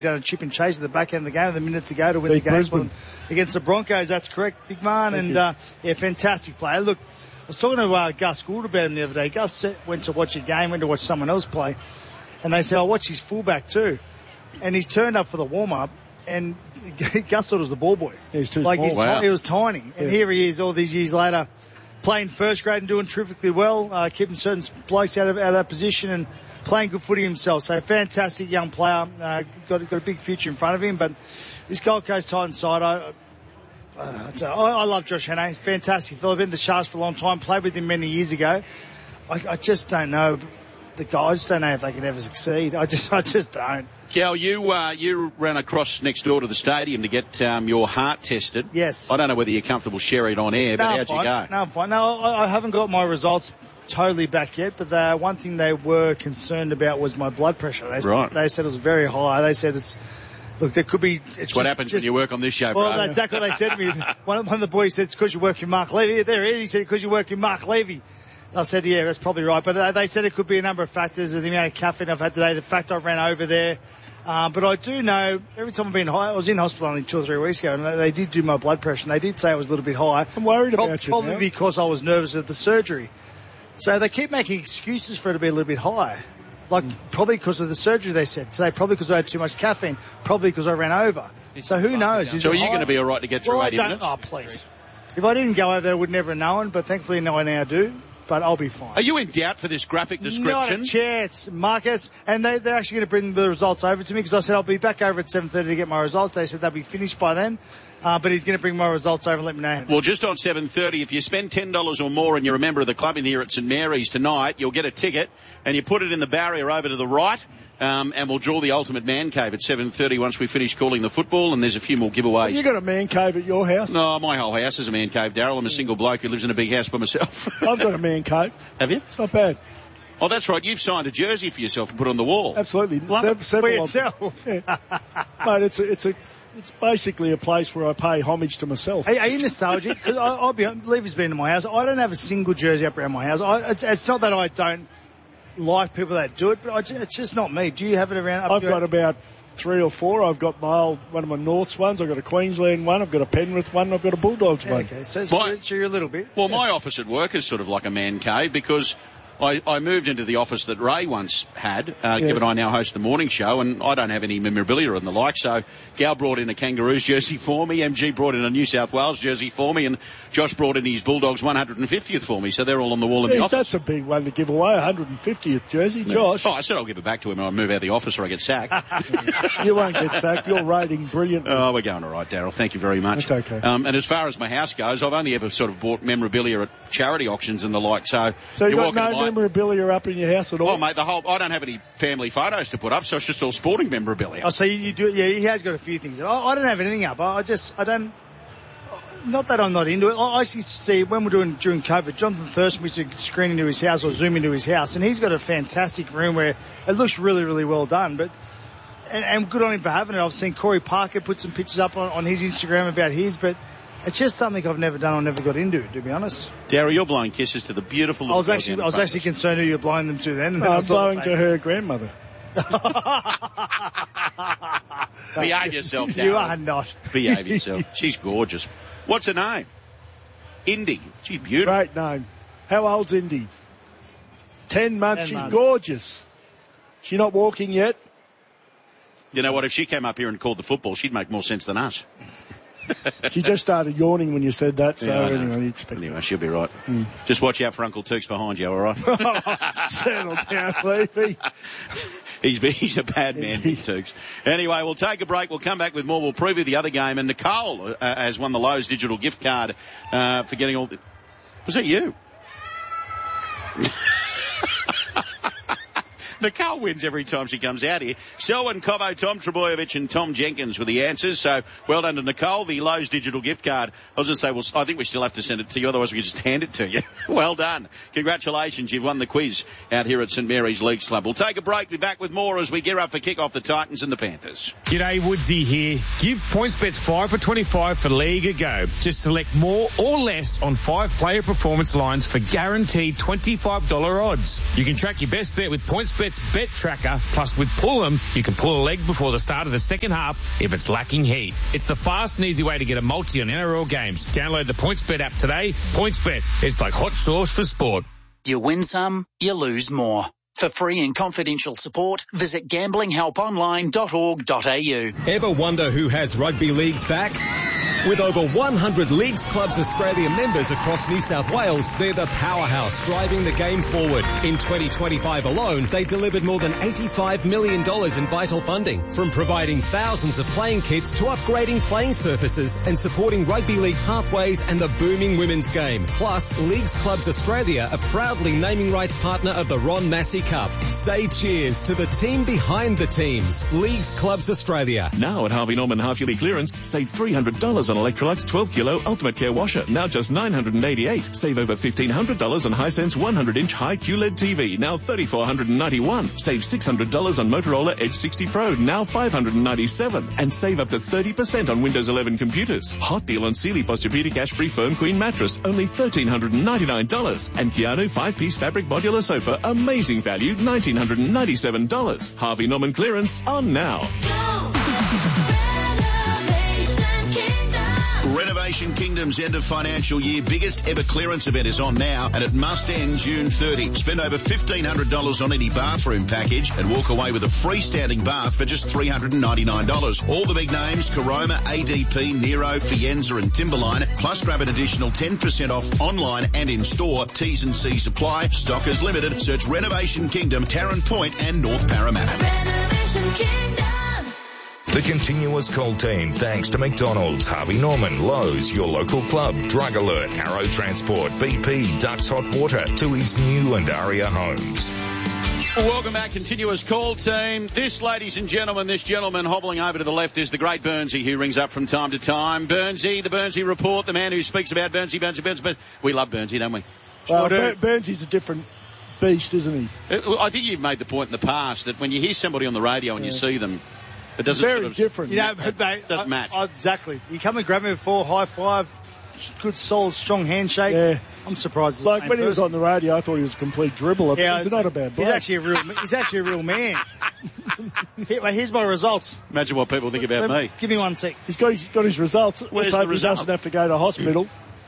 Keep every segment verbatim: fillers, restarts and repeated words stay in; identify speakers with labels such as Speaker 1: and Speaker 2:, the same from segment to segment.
Speaker 1: Done a chip and chase at the back end of the game with a minute to go to win
Speaker 2: Big
Speaker 1: the game
Speaker 2: Brisbane.
Speaker 1: against the Broncos. That's correct, big man.
Speaker 2: Thank
Speaker 1: and,
Speaker 2: you.
Speaker 1: uh, yeah, fantastic player. Look, I was talking to uh, Gus Gould about him the other day. Gus went to watch a game, went to watch someone else play, and they said, I'll watch his fullback too. And he's turned up for the warm-up, and Gus thought it was the ball boy.
Speaker 2: He's too
Speaker 1: like
Speaker 2: small.
Speaker 1: He's
Speaker 3: Wow.
Speaker 1: ti- he was tiny. And
Speaker 2: Yeah.
Speaker 1: here he is all these years later, playing first grade and doing terrifically well, uh, keeping certain blokes out of, out of that position and playing good footy himself. So fantastic young player. Uh, got, got a big future in front of him. But this Gold Coast Titans side, I, uh, it's a, I, I love Josh Hannay. Fantastic fella. Been in the Sharks for a long time. Played with him many years ago. I, I just don't know. The guys I just don't know if they can ever succeed. I just, I just don't.
Speaker 3: Cal, you uh, you ran across next door to the stadium to get um, your heart tested.
Speaker 1: Yes.
Speaker 3: I don't know whether you're comfortable sharing it on air, but
Speaker 1: No, I'm
Speaker 3: how'd you
Speaker 1: fine.
Speaker 3: go?
Speaker 1: No, I'm fine. No, I, I haven't got my results totally back yet, but the one thing they were concerned about was my blood pressure. They,
Speaker 3: Right.
Speaker 1: said, they said it was very high. They said it's, look, there could be... It's
Speaker 3: It's
Speaker 1: just,
Speaker 3: what happens
Speaker 1: just,
Speaker 3: when you work on this show,
Speaker 1: Well,
Speaker 3: bro.
Speaker 1: that's exactly what they said to me. One of, one of the boys said, it's because you work with Mark Levy. There he is. He said, because you work with Mark Levy. I said, yeah, that's probably right. But uh, they said it could be a number of factors, the amount of caffeine I've had today, the fact I ran over there. Uh, but I do know, every time I've been high, I was in hospital only two or three weeks ago, and they, they did do my blood pressure, and they did say it was a little bit high.
Speaker 2: I'm worried
Speaker 1: Pro-
Speaker 2: about you
Speaker 1: Probably
Speaker 2: now.
Speaker 1: because I was nervous at the surgery. So they keep making excuses for it to be a little bit high. Like,
Speaker 2: Mm.
Speaker 1: probably because of the surgery, they said. Today, probably because I had too much caffeine. Probably because I ran over. So who knows? Is
Speaker 3: So
Speaker 1: it
Speaker 3: are you
Speaker 1: high?
Speaker 3: going to be all right to get through
Speaker 1: Well, I
Speaker 3: eighty
Speaker 1: don't-
Speaker 3: minutes?
Speaker 1: Oh, please. If I didn't go over there, I would never have known, but thankfully now I now do. But I'll be fine.
Speaker 3: Are you in doubt for this graphic
Speaker 1: Not
Speaker 3: description?
Speaker 1: a chance, Marcus. And they, they're actually going to bring the results over to me because I said I'll be back over at seven thirty to get my results. They said they'll be finished by then. Uh, but he's going to bring my results over and let me know.
Speaker 3: Well, just on seven thirty, if you spend ten dollars or more and you're a member of the club in here at St Mary's tonight, you'll get a ticket and you put it in the barrier over to the right, um, and we'll draw the Ultimate Man Cave at seven thirty once we finish calling the football, and there's a few more giveaways.
Speaker 2: You got a man cave at your house?
Speaker 3: No, my whole house is a man cave, Daryl. I'm a single bloke who lives in a big house by myself.
Speaker 2: I've got a man cave.
Speaker 3: Have you?
Speaker 2: It's not bad.
Speaker 3: Oh, that's right. You've signed a jersey for yourself and put on the wall.
Speaker 2: Absolutely.
Speaker 1: Love
Speaker 2: Sev-
Speaker 1: it
Speaker 2: several
Speaker 1: for
Speaker 2: of them.
Speaker 1: yourself.
Speaker 2: Yeah. Mate, it's a, it's a, it's basically a place where I pay homage to myself.
Speaker 1: Are, are you nostalgic? Because I'll be, Levy's been to my house. I don't have a single jersey up around my house. I, it's, it's not that I don't like people that do it, but I, ju- it's just not me. Do you have it around? Up
Speaker 2: I've
Speaker 1: your-
Speaker 2: got about three or four. I've got my old, one of my Norths ones. I've got a Queensland one. I've got a Penrith one. I've got a Bulldogs
Speaker 1: Yeah,
Speaker 2: one.
Speaker 1: okay, so, so,
Speaker 3: My-
Speaker 1: you're, so you're a little bit.
Speaker 3: Well, my office at work is sort of like a man cave because I, I moved into the office that Ray once had, uh,
Speaker 2: Yes.
Speaker 3: given I now host the morning show, and I don't have any memorabilia and the like, so Gal brought in a Kangaroos jersey for me, M G brought in a New South Wales jersey for me, and Josh brought in his Bulldogs one hundred fiftieth for me, so they're all on the wall in the
Speaker 2: Jeez,
Speaker 3: office.
Speaker 2: that's a big one to give away, one hundred fiftieth jersey. Josh,
Speaker 3: Oh, I said I'll give it back to him when I move out of the office or I get sacked.
Speaker 2: you won't get sacked. You're rating brilliantly.
Speaker 3: Oh, we're going all right, Daryl. Thank you very much.
Speaker 2: That's okay.
Speaker 3: Um, and as far as my house goes, I've only ever sort of bought memorabilia at charity auctions and the like, so,
Speaker 2: so you've
Speaker 3: you're
Speaker 2: got
Speaker 3: walking
Speaker 2: no
Speaker 3: to my...
Speaker 2: memorabilia up in your house at all?
Speaker 3: Oh, mate, the whole, I don't have any family photos to put up, so it's just all sporting memorabilia.
Speaker 1: Oh, so you, you do? Yeah, he has got a few things. I, I don't have anything up. I, I just, I don't. Not that I'm not into it. I, I used to see when we're doing during COVID, Jonathan Thurston used to screen into his house or zoom into his house, and he's got a fantastic room where it looks really, really well done. But and, and good on him for having it. I've seen Corey Parker put some pictures up on, on his Instagram about his, but it's just something I've never done. I never got into it, to be honest.
Speaker 3: Daryl, you're blowing kisses to the beautiful
Speaker 1: I
Speaker 3: little
Speaker 1: was
Speaker 3: girl
Speaker 1: actually,
Speaker 3: down
Speaker 1: I was
Speaker 3: the
Speaker 1: actually
Speaker 3: front.
Speaker 1: concerned who you're blowing them to then. And
Speaker 2: No,
Speaker 1: then I
Speaker 2: I'm
Speaker 1: saw
Speaker 2: blowing
Speaker 1: the
Speaker 2: to her grandmother.
Speaker 3: Behave yourself, Daryl.
Speaker 1: You are not.
Speaker 3: Behave yourself. She's gorgeous. What's her name? Indy. She's beautiful.
Speaker 2: Great name. How old's Indy? Ten months.
Speaker 1: Ten
Speaker 2: She's
Speaker 1: months.
Speaker 2: gorgeous. She's not walking yet.
Speaker 3: You know what? If she came up here and called the football, she'd make more sense than us.
Speaker 2: She just started yawning when you said that, so
Speaker 3: Yeah, I know.
Speaker 2: anyway, you expect
Speaker 3: Anyway, she'll be right.
Speaker 2: Mm.
Speaker 3: Just watch out for Uncle Tukes behind you, all right?
Speaker 2: Settle down, Levy.
Speaker 3: He's, he's a bad man, Big Tukes. Anyway, we'll take a break. We'll come back with more. We'll preview the other game. And Nicole uh, has won the Lowe's digital gift card uh, for getting all the... Was that you? Nicole wins every time she comes out here. Selwyn Cobbo, Tom Trebojevic and Tom Jenkins were the answers. So well done to Nicole. The Lowe's digital gift card. I was going to say, well, I think we still have to send it to you. Otherwise we could just hand it to you. Well done. Congratulations. You've won the quiz out here at St Mary's Leagues Club. We'll take a break. Be back with more as we gear up for kick-off the Titans and the Panthers.
Speaker 4: G'day, Woodsy here. Give PointsBets five for twenty-five for League a go. Just select more or less on five player performance lines for guaranteed twenty-five dollars odds. You can track your best bet with PointsBet Sportsbet's Bet Tracker. Plus, with Pull 'em, you can pull a leg before the start of the second half if it's lacking heat. It's the fast and easy way to get a multi on N R L games. Download the PointsBet app today. PointsBet, it's like hot sauce for sport.
Speaker 5: You win some, you lose more. For free and confidential support, visit gambling help online dot org dot a u.
Speaker 6: Ever wonder who has rugby leagues back? With over one hundred Leagues Clubs Australia members across New South Wales, they're the powerhouse driving the game forward. In twenty twenty-five alone, they delivered more than eighty-five million dollars in vital funding, from providing thousands of playing kits to upgrading playing surfaces and supporting rugby league pathways and the booming women's game. Plus, Leagues Clubs Australia are proudly naming rights partner of the Ron Massey Cup. Say cheers to the team behind the teams. Leagues Clubs Australia.
Speaker 7: Now at Harvey Norman half-yearly clearance, save three hundred dollars on Electrolux twelve kilo Ultimate Care Washer, now just nine hundred eighty-eight dollars. Save over fifteen hundred dollars on Hisense one hundred inch high Q L E D T V, now three thousand four hundred ninety-one dollars. Save six hundred dollars on Motorola Edge sixty Pro, now five hundred ninety-seven dollars. And save up to thirty percent on Windows eleven computers. Hot deal on Sealy Posturepedic Ash-Free Firm Queen Mattress, only one thousand three hundred ninety-nine dollars. And Keanu five-piece fabric modular sofa, amazing value, one thousand nine hundred ninety-seven dollars. Harvey Norman clearance on now.
Speaker 3: Renovation Kingdom's end of financial year biggest ever clearance event is on now, and it must end June thirtieth. Spend over fifteen hundred dollars on any bathroom package and walk away with a freestanding bath for just three hundred ninety-nine dollars. All the big names, Caroma, A D P, Nero, Fienza and Timberline, plus grab an additional ten percent off online and in store. T's and C's apply. Stock is limited. Search Renovation Kingdom, Tarrant Point and North Parramatta.
Speaker 8: Renovation Kingdom.
Speaker 9: The continuous call team, thanks to McDonald's, Harvey Norman, Lowe's, your local club, Drug Alert, Arrow Transport, B P, Ducks Hot Water, to his new and Aria homes.
Speaker 3: Welcome back, continuous call team. This, ladies and gentlemen, this gentleman hobbling over to the left is the great Burnsy, who rings up from time to time. Burnsy, the Burnsy Report, the man who speaks about Burnsy, Burnsy, Burnsy, Burnsy. We love Burnsy, don't we?
Speaker 2: Well, Bur- Burnsy's a different beast, isn't he?
Speaker 3: I think you've made the point in the past that when you hear somebody on the radio and yeah. you see them, it doesn't
Speaker 2: very
Speaker 3: sort of,
Speaker 2: different.
Speaker 1: You know, but mate,
Speaker 3: doesn't
Speaker 1: I,
Speaker 3: match.
Speaker 1: I, exactly. You come and grab me before, high five, good, solid, strong handshake.
Speaker 2: Yeah.
Speaker 1: I'm surprised. It's
Speaker 2: like
Speaker 1: the same
Speaker 2: when
Speaker 1: person.
Speaker 2: he was on the radio, I thought he was a complete dribbler.
Speaker 1: Yeah,
Speaker 2: he's not a bad bloke.
Speaker 1: He's actually a real. He's actually a real man. Here, well, here's my results.
Speaker 3: Imagine what people think about
Speaker 1: Let,
Speaker 3: me.
Speaker 1: Give me one sec.
Speaker 2: He's got his, got his results.
Speaker 3: Where's
Speaker 2: Let's
Speaker 3: the
Speaker 2: hope he
Speaker 3: result?
Speaker 2: doesn't have to go to hospital.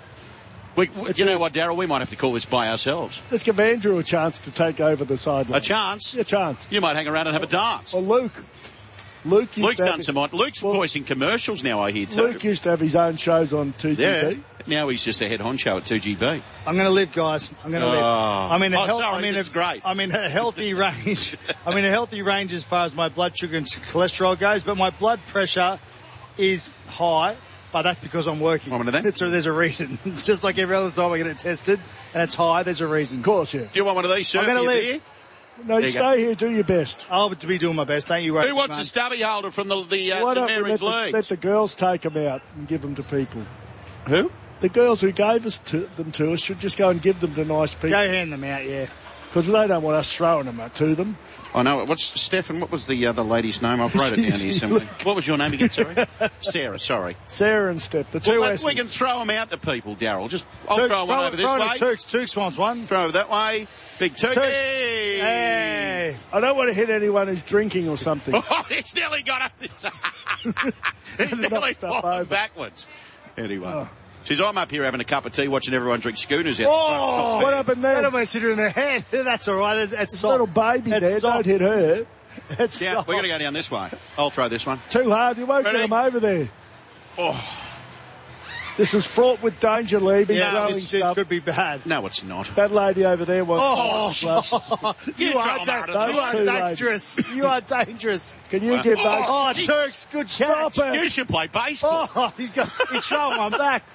Speaker 3: We, we, you know what, Darryl? We might have to call this by ourselves.
Speaker 2: Let's give Andrew a chance to take over the sideline.
Speaker 3: A chance?
Speaker 2: Yeah, a chance.
Speaker 3: You might hang around and have a dance.
Speaker 2: Well, Luke. Luke used
Speaker 3: Luke's
Speaker 2: to have
Speaker 3: done
Speaker 2: his,
Speaker 3: some. Luke's
Speaker 2: well,
Speaker 3: voicing commercials now, I hear too.
Speaker 2: Luke used to have his own shows on two G B.
Speaker 3: Yeah. Now he's just a head honcho at two G B.
Speaker 1: I'm going to live, guys. I'm going to
Speaker 3: Oh.
Speaker 1: live. I'm in a
Speaker 3: Oh,
Speaker 1: hel-
Speaker 3: sorry,
Speaker 1: I'm in
Speaker 3: this
Speaker 1: a,
Speaker 3: is great.
Speaker 1: I'm in a healthy range. I'm in a healthy range as far as my blood sugar and cholesterol goes, but my blood pressure is high. But that's because I'm working.
Speaker 3: Want me to then?
Speaker 1: It's a, there's a reason. Just like every other time I get it tested, and it's high. There's a reason.
Speaker 2: Of course, yeah.
Speaker 3: Do you want one of these, sir?
Speaker 1: I'm going to
Speaker 3: for your
Speaker 1: leave.
Speaker 3: beer?
Speaker 2: No,
Speaker 3: There you
Speaker 2: stay
Speaker 3: go.
Speaker 2: here. Do your best.
Speaker 1: I'll be doing my best. Don't you worry.
Speaker 3: Who wants
Speaker 1: man.
Speaker 3: a stubby holder from the, the uh,
Speaker 2: Why
Speaker 3: St
Speaker 2: don't we
Speaker 3: Mary's
Speaker 2: let the,
Speaker 3: League?
Speaker 2: let the girls take them out and give them to people?
Speaker 3: Who?
Speaker 2: The girls who gave us to, them to us should just go and give them to nice people.
Speaker 1: Go hand them out, yeah.
Speaker 2: Because they don't want us throwing them to them.
Speaker 3: I know. What's Stefan? What was the other lady's name? I've wrote it down here somewhere. What was your name again? Sorry, Sarah. Sorry.
Speaker 2: Sarah and Steph, the two
Speaker 3: Well, let-
Speaker 2: S's.
Speaker 3: we can throw them out to people, Daryl. Just I'll
Speaker 1: Took-
Speaker 3: throw one
Speaker 1: throw,
Speaker 3: over this
Speaker 1: throw
Speaker 3: way.
Speaker 1: it to Tukes. Tukes wants one.
Speaker 3: Throw over that way. Big Tukey.
Speaker 1: Tukes. Hey.
Speaker 2: I don't want to hit anyone who's drinking or something.
Speaker 3: Oh, he's nearly got up this. He's
Speaker 2: Knocked
Speaker 3: nearly
Speaker 2: stuff
Speaker 3: fallen
Speaker 2: over.
Speaker 3: backwards. Anyway.
Speaker 2: Oh.
Speaker 3: She's, I'm up here having a cup of tea watching everyone drink schooners out.
Speaker 1: Oh,
Speaker 2: What happened there?
Speaker 1: That almost hit her in the head. That's all right. It's, it's
Speaker 2: This
Speaker 1: soft.
Speaker 2: little baby
Speaker 1: It's
Speaker 2: there,
Speaker 1: soft.
Speaker 2: don't hit her.
Speaker 1: It's
Speaker 3: Yeah,
Speaker 1: soft.
Speaker 3: we're going to go down this way. I'll throw this one.
Speaker 2: Too hard, you won't
Speaker 3: Ready?
Speaker 2: get them over there.
Speaker 3: Oh,
Speaker 2: This is fraught with danger, leaving,
Speaker 1: Yeah,
Speaker 2: throwing
Speaker 1: this, this
Speaker 2: stuff.
Speaker 1: could be bad.
Speaker 3: no, it's not.
Speaker 2: That lady over there wants
Speaker 1: Oh, you,
Speaker 3: You
Speaker 1: are,
Speaker 3: throw 'em
Speaker 1: da-
Speaker 3: out of
Speaker 2: the
Speaker 1: you are
Speaker 2: way.
Speaker 1: dangerous. You are dangerous.
Speaker 2: Can you give those?
Speaker 1: Oh,
Speaker 3: Gee.
Speaker 1: Turks, good catch.
Speaker 2: Stop it.
Speaker 3: You should play baseball.
Speaker 1: Oh, he's got, he's throwing one back.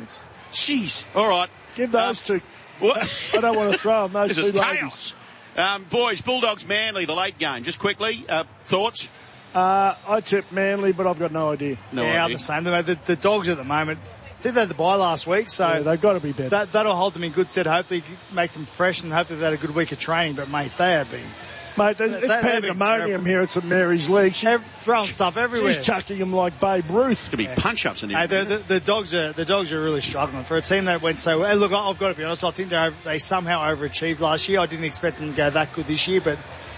Speaker 3: Jeez. All right.
Speaker 2: Give those two.
Speaker 3: What?
Speaker 2: I don't want to throw them, those
Speaker 3: This
Speaker 2: two
Speaker 3: is
Speaker 2: ladies.
Speaker 3: chaos. Um, boys, Bulldogs Manly, the late game. Just quickly, uh, thoughts?
Speaker 2: Uh, I tip Manly, but I've got no idea.
Speaker 3: No
Speaker 1: yeah, I'm
Speaker 3: idea.
Speaker 1: the same. The, the, the dogs at the moment, I think they had the bye last week, so
Speaker 2: Yeah, they've got to be better.
Speaker 1: that, that'll hold them in good stead. Hopefully make them fresh and hopefully they had a good week of training. But, mate, they have been
Speaker 2: Mate, there's, it's
Speaker 1: they- they've been
Speaker 2: pandemonium
Speaker 1: terrible.
Speaker 2: here at St Mary's League. She,
Speaker 1: ev- throwing stuff everywhere.
Speaker 2: she's chucking them like Babe Ruth.
Speaker 3: It's going to be punch-ups in
Speaker 1: Hey,
Speaker 3: here.
Speaker 1: the, the, the dogs are the dogs are really struggling for a team that went so well. And look, I've got to be honest. I think they over, they somehow overachieved last year. I didn't expect them to go that good this year, but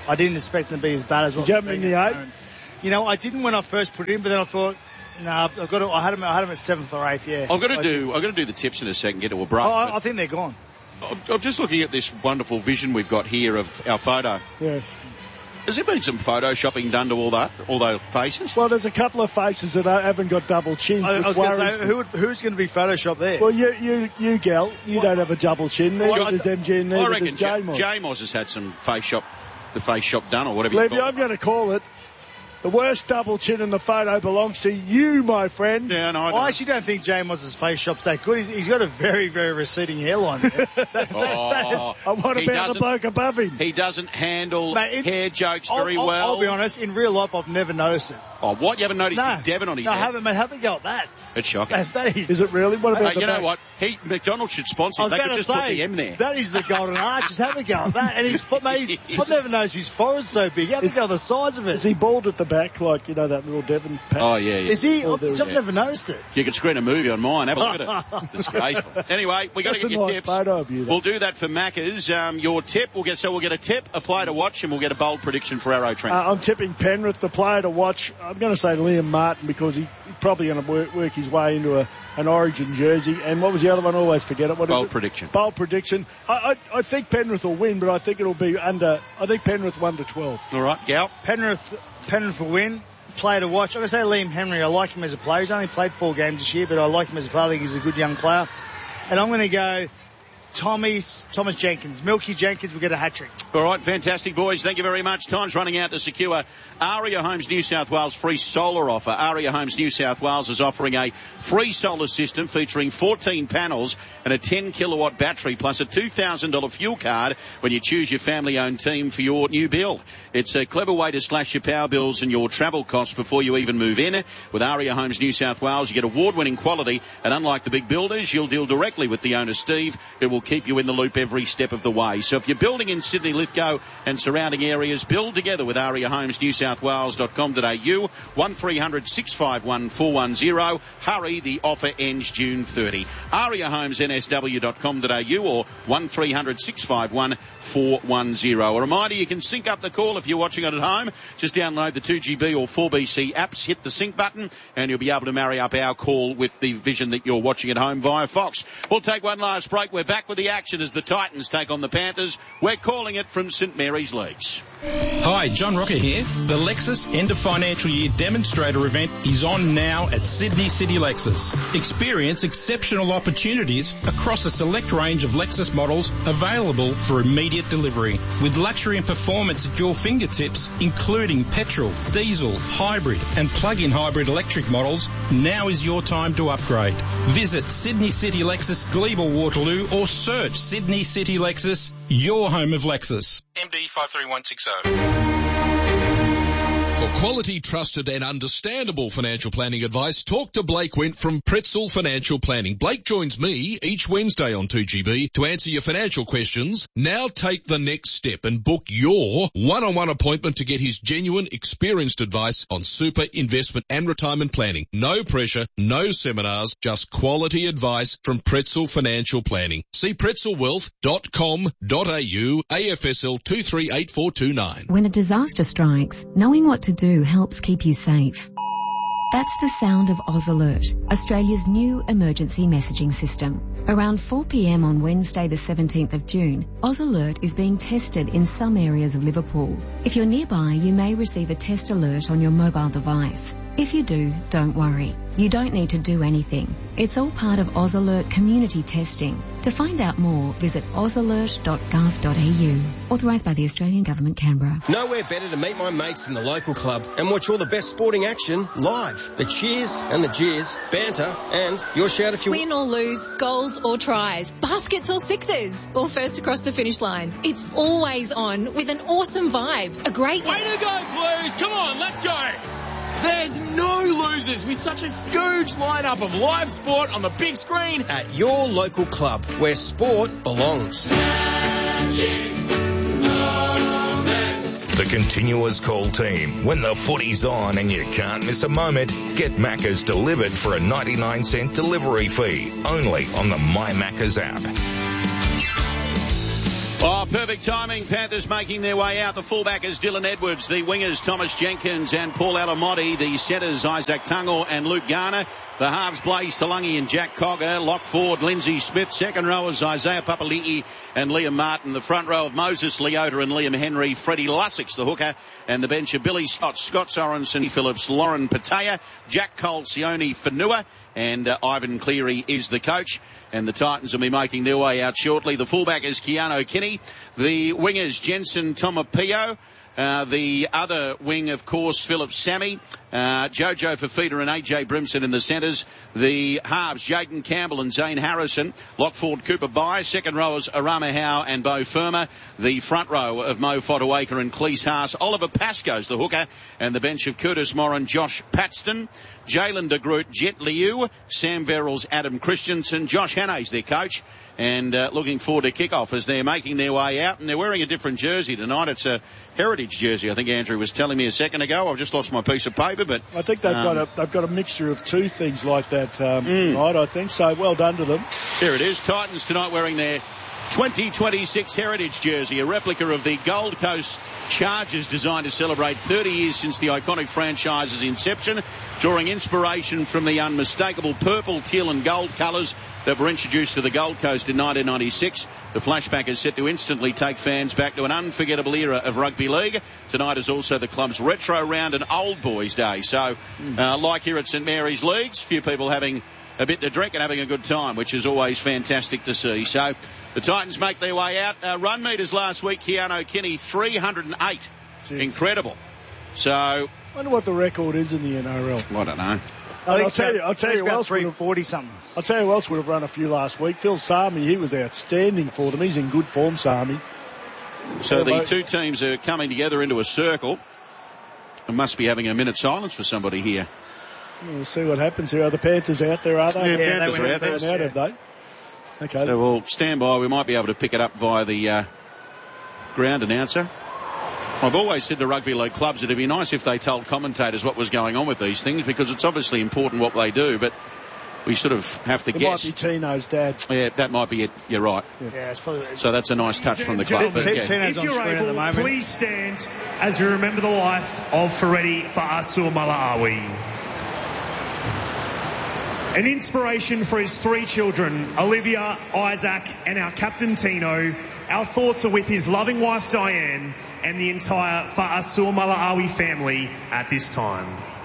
Speaker 1: I didn't expect him to be as bad as what.
Speaker 2: Did you have him in the eight?
Speaker 1: You know, I didn't when I first put him, but then I thought, no, nah, I've got to, I had him. I had him at seventh or eighth. Yeah.
Speaker 3: I'm going to do. I'm going to do the tips in a second. Get to a break.
Speaker 1: Oh, I, I think they're gone.
Speaker 3: I'm, I'm just looking at this wonderful vision we've got here of our photo.
Speaker 2: Yeah.
Speaker 3: Has there been some photoshopping done to all that, all those faces?
Speaker 2: Well, there's a couple of faces that haven't got double chin.
Speaker 1: I, I was going to say, who would, who's going to be photoshopped there?
Speaker 2: Well, you, you, you, gal, you what? don't have a double chin. Neither
Speaker 1: well,
Speaker 2: does M G, neither
Speaker 3: I reckon
Speaker 2: does J-Moz.
Speaker 3: J-Moz has had some face shop, the face shop done, or whatever
Speaker 2: Levy,
Speaker 3: you call
Speaker 2: I'm going to call it. The worst double chin in the photo belongs to you, my friend.
Speaker 3: Yeah, no, I, don't.
Speaker 1: I actually don't think J-Moz's face shop's that good. He's, he's got a very, very receding hairline there. that, that,
Speaker 3: oh,
Speaker 1: that is,
Speaker 2: and what about the bloke above him?
Speaker 3: He doesn't handle
Speaker 1: Mate, it,
Speaker 3: hair jokes
Speaker 1: I'll,
Speaker 3: very
Speaker 1: I'll,
Speaker 3: well.
Speaker 1: I'll be honest, in real life, I've never noticed it.
Speaker 3: Oh, what? You haven't noticed
Speaker 1: no,
Speaker 3: Devon on his
Speaker 1: no,
Speaker 3: head?
Speaker 1: No, I haven't, mate. Have a go at that.
Speaker 3: It's shocking.
Speaker 1: That, that is,
Speaker 2: is it really? What about
Speaker 3: uh,
Speaker 2: the
Speaker 3: You
Speaker 2: back?
Speaker 3: know what? He, McDonald's should sponsor him. They could just
Speaker 1: say,
Speaker 3: put the M there.
Speaker 1: That is the golden arch. Just have a go at that. And his foot, mate, he's, I've never noticed his forehead's so big. Have a go at the size of it.
Speaker 2: Is he bald at the back, like, you know, that little Devon pack?
Speaker 3: Oh, yeah, yeah.
Speaker 1: Is he? I've,
Speaker 2: yeah.
Speaker 1: I've never noticed it.
Speaker 3: You could screen a movie on mine. Have a look at it. Disgraceful. Anyway, we got to get your
Speaker 2: nice
Speaker 3: tips.
Speaker 2: Photo of you,
Speaker 3: we'll do that for Macca's. Um, your tip, we'll get so we'll get a tip, a player to watch, and we'll get a bold prediction for Arrow Trent.
Speaker 2: Uh, I'm tipping Penrith, the player to watch. I'm going to say Liam Martin because he, he's probably going to work, work his way into a, an Origin jersey. And what was the other one? I always forget it. What
Speaker 3: bold
Speaker 2: is it?
Speaker 3: prediction.
Speaker 2: Bold prediction. I, I I think Penrith will win, but I think it'll be under. I think Penrith one to twelve.
Speaker 3: All right, Gal.
Speaker 1: Penrith, Penrith will win. Player to watch. I'm going to say Liam Henry. I like him as a player. He's only played four games this year, but I like him as a player. I think he's a good young player. And I'm going to go Tommy's, Thomas Jenkins. Milky Jenkins will get a hat-trick.
Speaker 3: All right, fantastic, boys. Thank you very much. Time's running out to secure Aria Homes New South Wales free solar offer. Aria Homes New South Wales is offering a free solar system featuring fourteen panels and a ten kilowatt battery plus a two thousand dollars fuel card when you choose your family-owned team for your new build. It's a clever way to slash your power bills and your travel costs before you even move in. With Aria Homes New South Wales, you get award-winning quality, and unlike the big builders, you'll deal directly with the owner, Steve, who will keep you in the loop every step of the way. So if you're building in Sydney, Lithgow and surrounding areas, build together with aria homes new south wales dot com dot a u, one three hundred six five one four one zero. Hurry, the offer ends June thirtieth. aria homes n s w dot com dot a u or one three hundred six five one four one zero. A reminder, you can sync up the call if you're watching it at home. Just download the two G B or four B C apps, hit the sync button, and you'll be able to marry up our call with the vision that you're watching at home via Fox. We'll take one last break. We're back with the action as the Titans take on the Panthers. We're calling it from St Mary's Leagues.
Speaker 10: Hi, John Rocker here. The Lexus End of Financial Year Demonstrator event is on now at Sydney City Lexus. Experience exceptional opportunities across a select range of Lexus models available for immediate delivery. With luxury and performance at your fingertips, including petrol, diesel, hybrid and plug-in hybrid electric models, now is your time to upgrade. Visit Sydney City Lexus, Glebe, Waterloo, or search Sydney City Lexus, your home of Lexus. M D five three one six zero.
Speaker 11: For quality, trusted and understandable financial planning advice, talk to Blake Wint from Pretzel Financial Planning. Blake joins me each Wednesday on two G B to answer your financial questions. Now take the next step and book your one-on-one appointment to get his genuine, experienced advice on super, investment and retirement planning. No pressure, no seminars, just quality advice from Pretzel Financial Planning. See pretzel wealth dot com dot a u, A F S L two three eight four two nine.
Speaker 12: When a disaster strikes, knowing what to do helps keep you safe. That's the sound of Oz Alert, Australia's new emergency messaging system. Around four p.m. on Wednesday the seventeenth of June, Oz Alert is being tested in some areas of Liverpool. If you're nearby, you may receive a test alert on your mobile device. If you do, don't worry. You don't need to do anything. It's all part of Oz Alert community testing. To find out more, visit oz alert dot gov dot a u. Authorised by the Australian Government, Canberra.
Speaker 13: Nowhere better to meet my mates in the local club and watch all the best sporting action live. The cheers and the jeers, banter, and your shout if you
Speaker 14: win or lose, goals or tries, baskets or sixes, or first across the finish line. It's always on with an awesome vibe. A great
Speaker 15: way to go, Blues! Come on, let's go! There's no losers with such a huge lineup of live sport on the big screen
Speaker 13: at your local club where sport belongs.
Speaker 9: The continuous call team. When the footy's on and you can't miss a moment, get Macca's delivered for a ninety-nine cent delivery fee. Only on the My Macca's app.
Speaker 3: Oh, perfect timing. Panthers making their way out. The fullback is Dylan Edwards. The wingers, Thomas Jenkins and Paul Alamotti. The centres, Isaac Tungle and Luke Garner. The halves, Blaze Talangi and Jack Cogger. Lock forward, Lindsay Smith. Second rowers, Isaiah Papali'i and Liam Martin. The front row of Moses Leota and Liam Henry. Freddie Lussix, the hooker. And the bench of Billy Scott, Scott Sorensen, Phillips, Lauren Patea, Jack Cole, Sione Fanua. And uh, Ivan Cleary is the coach. And the Titans will be making their way out shortly. The fullback is Keanu Kinney. The wingers, Jensen Tomapio. Uh, the other wing, of course, Philip Sammy, uh, Jojo Fafita and A J Brimson in the centres. The halves, Jaden Campbell and Zane Harrison. Lockford Cooper Bye. Second rowers, Arama Howe and Bo Firma. The front row of Mo Fotuaker and Cleese Haas. Oliver Pascoe's the hooker. And the bench of Curtis Moran, Josh Paxton, Jalen de Groot, Jet Liu, Sam Verrills, Adam Christensen, Josh Hannay's their coach. And uh, looking forward to kick-off as they're making their way out. And they're wearing a different jersey tonight. It's a heritage jersey, I think Andrew was telling me a second ago. I've just lost my piece of paper, but
Speaker 2: I think they've um, got a they've got a mixture of two things like that um, mm. tonight, I think. So well done to them.
Speaker 3: Here it is. Titans tonight wearing their twenty twenty-six heritage jersey, a replica of the Gold Coast Chargers, designed to celebrate thirty years since the iconic franchise's inception, drawing inspiration from the unmistakable purple, teal and gold colours that were introduced to the Gold Coast in nineteen ninety-six. The flashback is set to instantly take fans back to an unforgettable era of rugby league. Tonight is also the club's retro round and old boys day. So, uh, like here at St Mary's Leagues, few people having a bit to drink and having a good time, which is always fantastic to see. So the Titans make their way out. Uh, run meters last week, Keanu Kinney, three hundred eight. Jeez. Incredible. So
Speaker 2: I wonder what the record is in the N R L.
Speaker 3: I don't know.
Speaker 2: I'll, I'll tell you, I'll tell you who else
Speaker 1: three forty something.
Speaker 2: I'll tell you who else would have run a few last week. Phil Sami, he was outstanding for them. He's in good form, Sami.
Speaker 3: So the two teams are coming together into a circle. I must be having a minute silence for somebody here.
Speaker 2: We'll see what happens here. Are the Panthers out there, are they?
Speaker 3: Yeah, yeah Panthers are out there.
Speaker 2: Out, have they? Okay.
Speaker 3: So we'll stand by. We might be able to pick it up via the uh, ground announcer. I've always said to rugby league clubs that it'd be nice if they told commentators what was going on with these things, because it's obviously important what they do, but we sort of have to
Speaker 2: it
Speaker 3: guess.
Speaker 2: It might be Tino's dad.
Speaker 3: Yeah, that might be it. You're right.
Speaker 1: Yeah, yeah it's probably.
Speaker 3: So that's a nice touch from the club. But, yeah.
Speaker 16: If you're able, please stand as we remember the life of Ferretti Fa'asua Mala'awi. An inspiration for his three children, Olivia, Isaac, and our captain Tino. Our thoughts are with his loving wife Diane and the entire Fa'asua Mala'awi family at this time.